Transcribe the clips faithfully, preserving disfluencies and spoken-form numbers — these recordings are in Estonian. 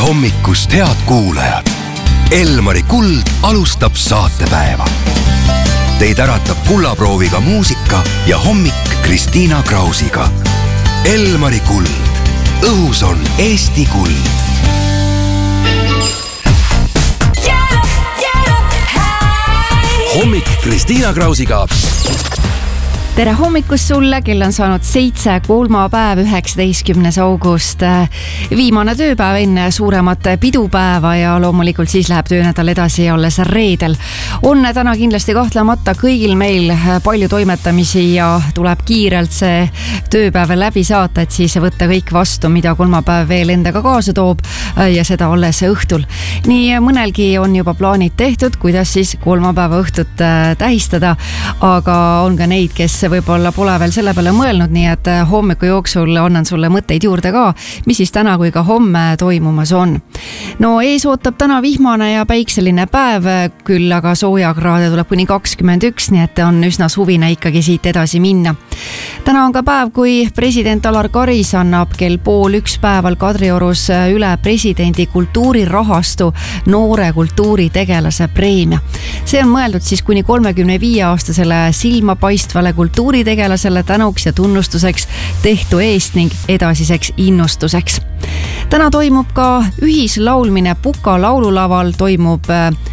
hommikust, head kuulajad! Elmari Kuld alustab saatepäeva. Teid äratab kullaprooviga muusika ja hommik Kristiina Krausiga. Elmari Kuld. Õhus on Eesti kuld. Hommik Kristiina Krausiga. Tere hommikust sulle, kell on saanud seitse, kolmapäev, üheksateistkümnes august. Viimane tööpäev enne suuremat pidupäeva ja loomulikult siis läheb töönädal edasi alles reedel. On täna kindlasti kahtlemata kõigil meil palju toimetamisi ja tuleb kiirelt see tööpäev läbi saata, et siis võtta kõik vastu, mida kolmapäev veel endaga kaasa toob ja seda alles õhtul. Nii mõnelgi on juba plaanid tehtud, kuidas siis kolmapäeva õhtut tähistada, aga on ka neid, kes võib-olla pole veel selle peale mõelnud, nii et hommiku jooksul annan sulle mõtteid juurde ka, mis siis täna kui ka homme toimumas on. No ees ootab täna vihmane ja päikseline päev, küll aga soojakraade tuleb kuni kakskümmend üks, nii et on üsna suvine ikkagi siit edasi minna. Täna on ka päev, kui president Alar Karis annab kell pool üks päeval Kadriorus üle presidendi kultuurirahastu noore kultuuritegelase preemia. See on mõeldud siis kuni kolmekümne viie aastasele silmapaistvale kultuuritegelasele tänuks ja tunnustuseks tehtu eest ning edasiseks innustuseks. Täna toimub ka ühislaulmine Puka laululaval, toimub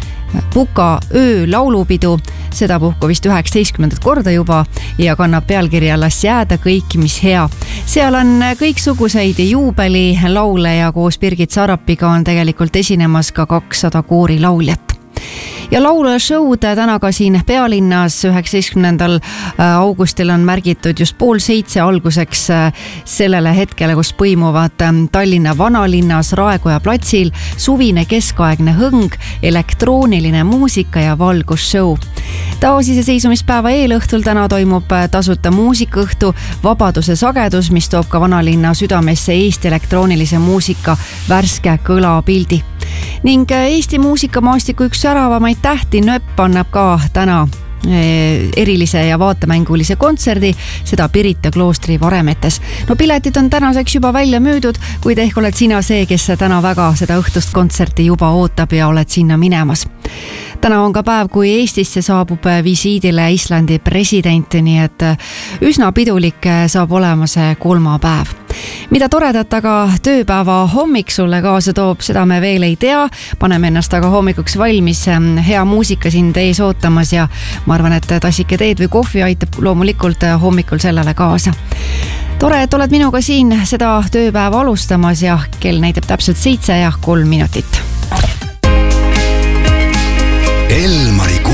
Puka öö laulupidu, seda puhku vist üheksateistkümnendat korda juba ja kannab pealkirja Las jääda kõik, mis hea. Seal on kõiksuguseid juubeli laule ja koos Birgit Sarapiga on tegelikult esinemas ka kakssada koorilauljat. Ja laulu show'd täna ka siin pealinnas üheksateistkümnendal augustil on märgitud just pool seitse alguseks sellele hetkele, kus põimuvad Tallinna vanalinnas Raekoja platsil suvine keskaegne hõng, elektrooniline muusika ja valgusshow. Taasiseseisvumispäeva eelõhtul täna toimub tasuta muusikaõhtu Vabaduse sagedus, mis toob ka vanalinna südamesse Eesti elektroonilise muusika värske kõlapildi. Ning Eesti muusikamaastiku üks säravamaid tähti Nööp annab ka täna erilise ja vaatemängulise kontserdi, seda Pirita kloostri varemetes. No piletid on tänaseks juba välja müüdud, kuid ehk oled sina see, kes täna väga seda õhtust kontserti juba ootab ja oled sinna minemas. Täna on ka päev, kui Eestisse saabub visiidile Islandi president, nii et üsna pidulik saab olema see kolmapäev. Mida toredat aga tööpäeva hommik sulle kaasa toob, seda me veel ei tea. Paneme ennast aga hommikuks valmis, hea muusika sind ees ootamas ja ma arvan, et tassike teed või kohvi aitab loomulikult hommikul sellele kaasa. Tore, et oled minuga siin seda tööpäeva alustamas ja kell näitab täpselt seitse ja kolm minutit. Elmari Kuld.